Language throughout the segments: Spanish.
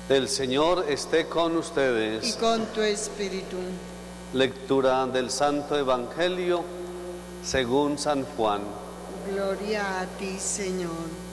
El Señor esté con y ustedes. con tu espíritu. Lectura del Santo Evangelio según San Juan. Gloria a ti, Señor.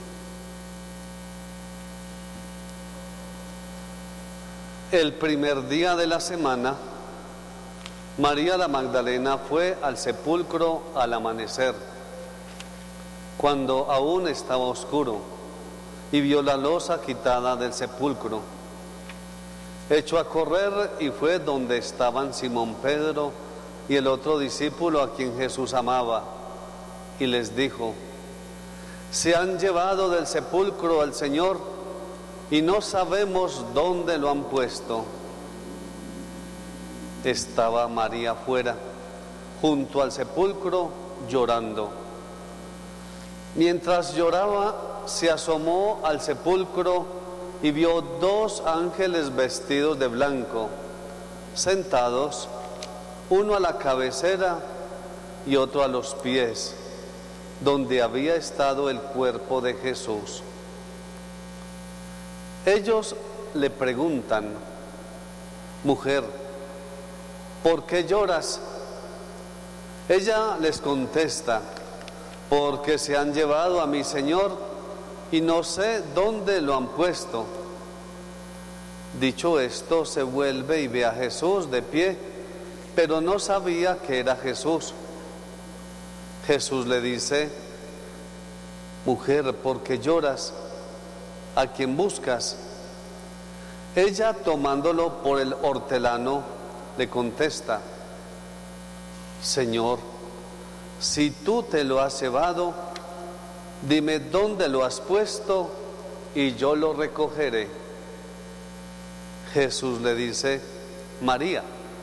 El primer día de la semana, María la Magdalena fue al sepulcro al amanecer, cuando aún estaba oscuro, y vio la losa quitada del sepulcro. Echó a correr y fue donde estaban Simón Pedro y el otro discípulo a quien Jesús amaba, y les dijo: se han llevado del sepulcro al Señor y no sabemos dónde lo han puesto. Estaba María fuera, junto al sepulcro, llorando. Mientras lloraba, se asomó al sepulcro y vio dos ángeles vestidos de blanco, sentados, uno a la cabecera y otro a los pies, donde había estado el cuerpo de Jesús. Ellos le preguntan: mujer, ¿por qué lloras? Ella les contesta: porque se han llevado a mi Señor y no sé dónde lo han puesto. Dicho esto, se vuelve y ve a Jesús de pie, pero no sabía que era Jesús. Jesús le dice: mujer, ¿por qué lloras? ¿A quién buscas? Ella, tomándolo por el hortelano, le contesta: Señor, si tú te lo has llevado, dime dónde lo has puesto y yo lo recogeré. Jesús le dice: María.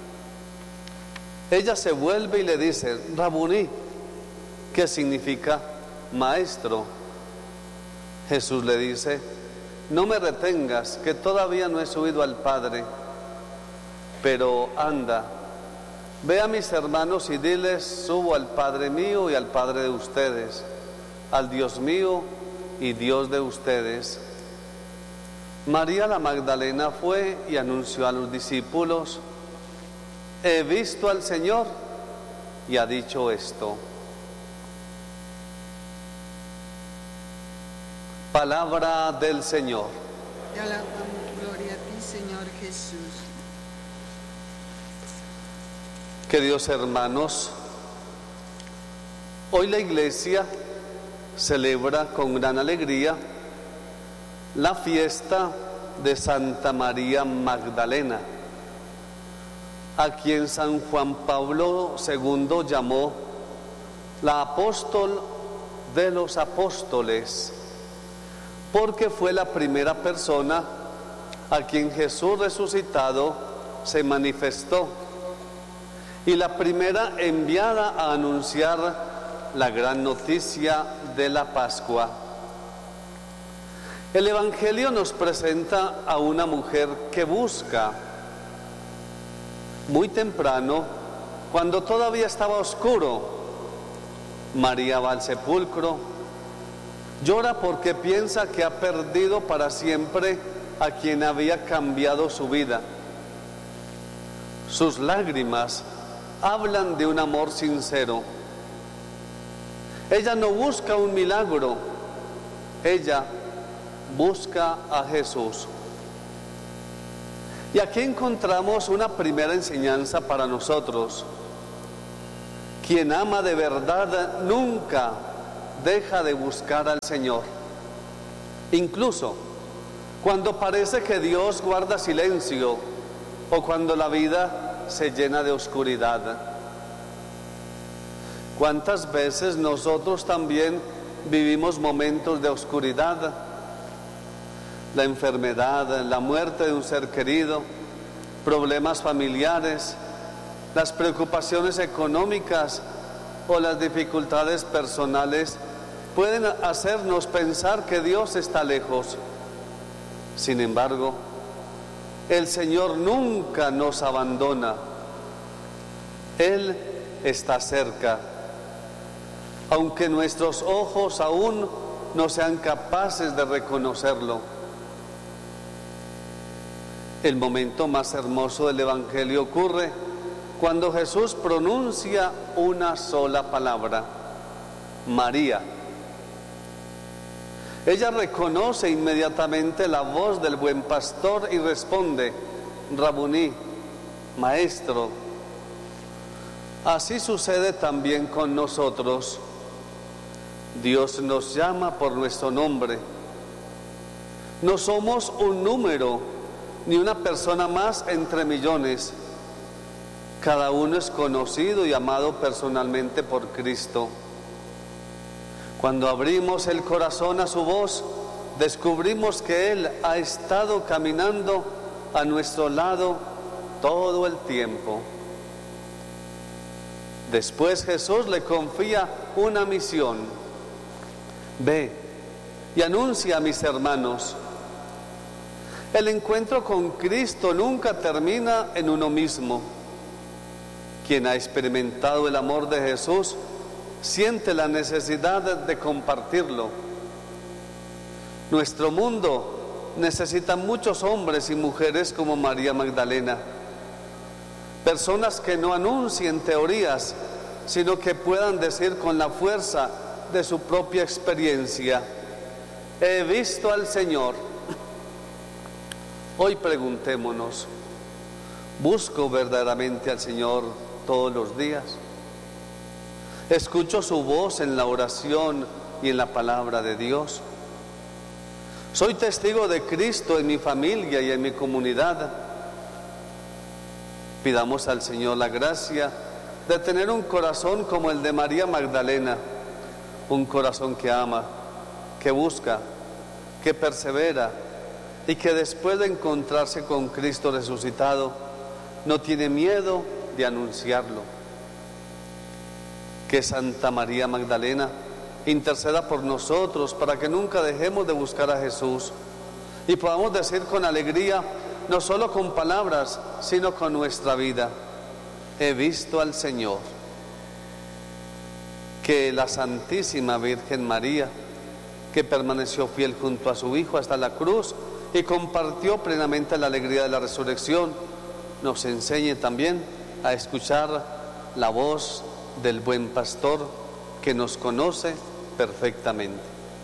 Ella se vuelve y le dice: Rabuní, que significa maestro. Jesús le dice: no me retengas, que todavía no he subido al Padre, pero anda, ve a mis hermanos y diles: subo al Padre mío y al Padre de ustedes, al Dios mío y Dios de ustedes. María la Magdalena fue y anunció a los discípulos: he visto al Señor, y ha dicho esto. Palabra del Señor. Te alabamos, gloria a ti, Señor Jesús. Queridos hermanos, hoy la Iglesia celebra con gran alegría la fiesta de Santa María Magdalena, a quien San Juan Pablo II llamó la apóstol de los apóstoles, porque fue la primera persona a quien Jesús resucitado se manifestó y la primera enviada a anunciar la gran noticia de la Pascua. El Evangelio nos presenta a una mujer que busca muy temprano, cuando todavía estaba oscuro. María va al sepulcro, llora porque piensa que ha perdido para siempre a quien había cambiado su vida. Sus lágrimas hablan de un amor sincero. Ella no busca un milagro, ella busca a Jesús. Y aquí encontramos una primera enseñanza para nosotros. Quien ama de verdad nunca deja de buscar al Señor, incluso cuando parece que Dios guarda silencio o cuando la vida se llena de oscuridad. ¿Cuántas veces nosotros también vivimos momentos de oscuridad? La enfermedad, la muerte de un ser querido, problemas familiares, las preocupaciones económicas o las dificultades personales pueden hacernos pensar que Dios está lejos. Sin embargo, el Señor nunca nos abandona. Él está cerca, aunque nuestros ojos aún no sean capaces de reconocerlo. El momento más hermoso del Evangelio ocurre cuando Jesús pronuncia una sola palabra: María. Ella reconoce inmediatamente la voz del buen pastor y responde: Rabuní, maestro. Así sucede también con nosotros. Dios nos llama por nuestro nombre. No somos un número ni una persona más entre millones. Cada uno es conocido y amado personalmente por Cristo. Cuando abrimos el corazón a su voz, descubrimos que Él ha estado caminando a nuestro lado todo el tiempo. Después Jesús le confía una misión: ve y anuncia a mis hermanos. El encuentro con Cristo nunca termina en uno mismo. Quien ha experimentado el amor de Jesús siente la necesidad de compartirlo. Nuestro mundo necesita muchos hombres y mujeres como María Magdalena, personas que no anuncien teorías, sino que puedan decir con la fuerza de su propia experiencia: he visto al Señor. Hoy preguntémonos: ¿busco verdaderamente al Señor todos los días? ¿Escucho su voz en la oración y en la palabra de Dios? ¿Soy testigo de Cristo en mi familia y en mi comunidad? Pidamos al Señor la gracia de tener un corazón como el de María Magdalena, un corazón que ama, que busca, que persevera y que después de encontrarse con Cristo resucitado no tiene miedo de anunciarlo. Que Santa María Magdalena interceda por nosotros para que nunca dejemos de buscar a Jesús y podamos decir con alegría, no solo con palabras, sino con nuestra vida: he visto al Señor. Que la Santísima Virgen María, que permaneció fiel junto a su Hijo hasta la cruz y compartió plenamente la alegría de la resurrección, nos enseñe también a escuchar la voz del buen pastor que nos conoce perfectamente.